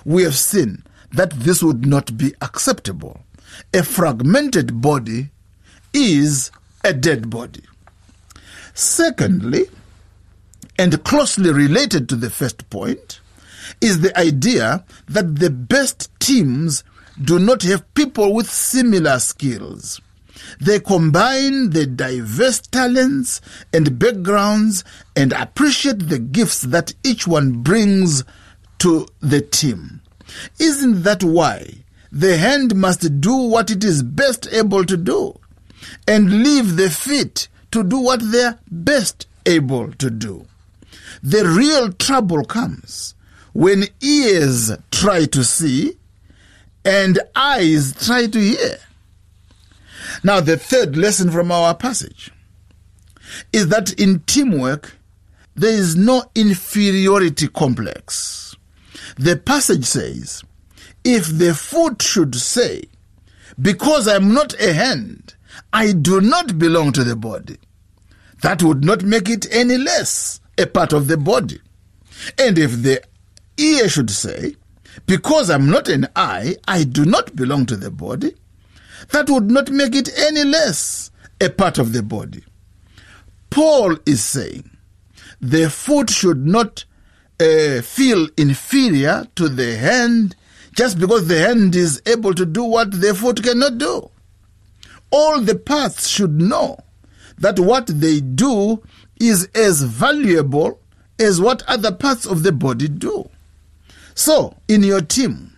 we have seen that this would not be acceptable. A fragmented body is a dead body. Secondly, and closely related to the first point, is the idea that the best teams do not have people with similar skills. They combine the diverse talents and backgrounds and appreciate the gifts that each one brings to the team. Isn't that why the hand must do what it is best able to do and leave the feet to do what they're best able to do? The real trouble comes when ears try to see and eyes try to hear. Now, the third lesson from our passage is that in teamwork, there is no inferiority complex. The passage says, if the foot should say, because I'm not a hand, I do not belong to the body, that would not make it any less a part of the body. And if the ear should say, because I'm not an eye, I do not belong to the body, that would not make it any less a part of the body. Paul is saying the foot should not feel inferior to the hand just because the hand is able to do what the foot cannot do. All the parts should know that what they do is as valuable as what other parts of the body do. So, in your team,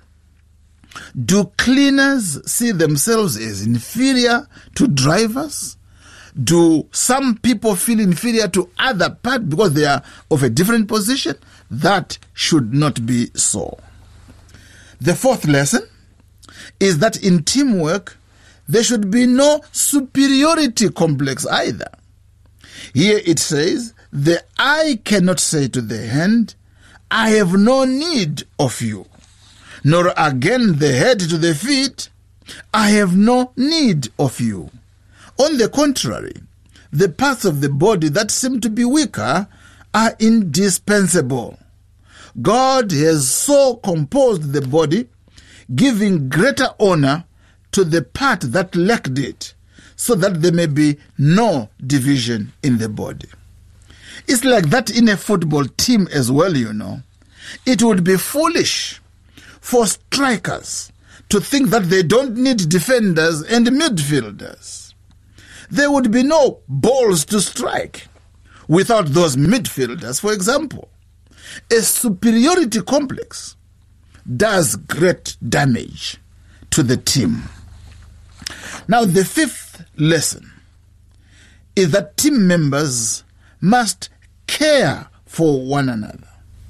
do cleaners see themselves as inferior to drivers? Do some people feel inferior to other parts because they are of a different position? That should not be so. The fourth lesson is that in teamwork, there should be no superiority complex either. Here it says, the eye cannot say to the hand, I have no need of you. Nor again the head to the feet, I have no need of you. On the contrary, the parts of the body that seem to be weaker are indispensable. God has so composed the body, giving greater honor to the part that lacked it, so that there may be no division in the body. It's like that in a football team as well, you know. It would be foolish for strikers to think that they don't need defenders and midfielders. There would be no balls to strike without those midfielders, for example. A superiority complex does great damage to the team. Now, the fifth lesson is that team members must care for one another.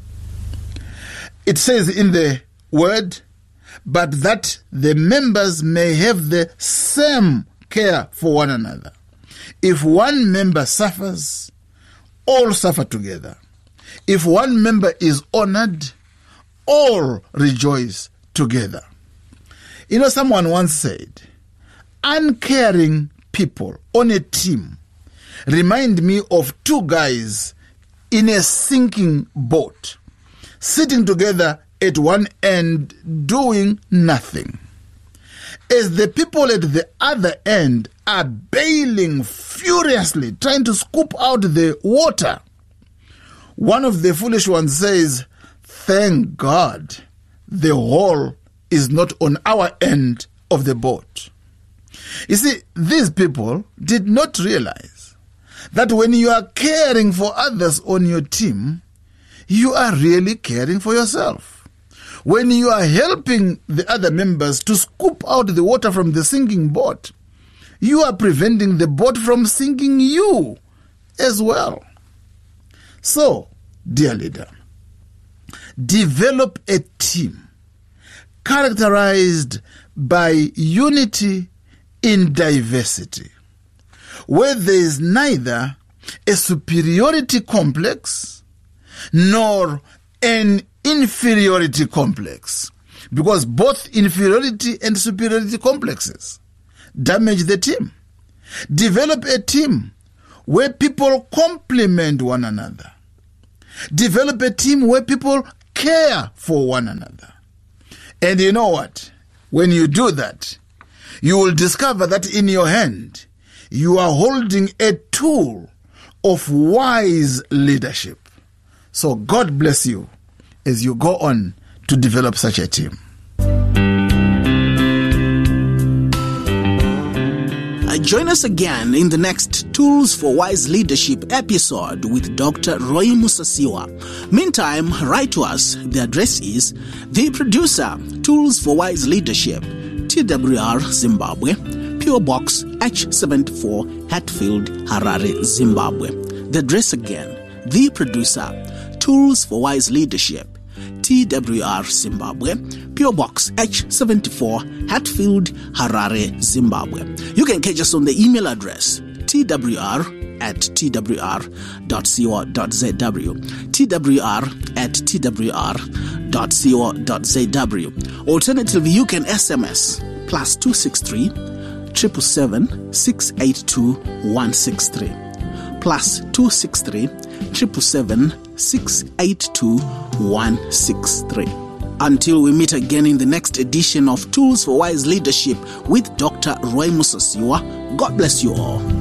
It says in the word, but that the members may have the same care for one another. If one member suffers, all suffer together. If one member is honored, all rejoice together. You know, someone once said, uncaring people on a team remind me of two guys in a sinking boat, sitting together at one end doing nothing. As the people at the other end are bailing furiously, trying to scoop out the water, one of the foolish ones says, thank God the hole is not on our end of the boat. You see, these people did not realize that when you are caring for others on your team, you are really caring for yourself. When you are helping the other members to scoop out the water from the sinking boat, you are preventing the boat from sinking you as well. So, dear leader, develop a team characterized by unity in diversity, where there is neither a superiority complex nor an inferiority complex, because both inferiority and superiority complexes damage the team. Develop a team where people complement one another. Develop a team where people care for one another. And you know what? When you do that, you will discover that in your hand, you are holding a tool of wise leadership. So God bless you as you go on to develop such a team. Join us again in the next Tools for Wise Leadership episode with Dr. Roy Musasiwa. Meantime, write to us. The address is The Producer, Tools for Wise Leadership, TWR, Zimbabwe, PO Box H74, Hatfield, Harare, Zimbabwe. The address again, The Producer, Tools for Wise Leadership, TWR, Zimbabwe, PO Box H74, Hatfield, Harare, Zimbabwe. You can catch us on the email address twr@twr.co.zw, twr@twr.co.zw. Alternatively, you can SMS +263 777 682 163, +263 777 682 163. Until we meet again in the next edition of Tools for Wise Leadership with Dr. Roy Musasiwa, God bless you all.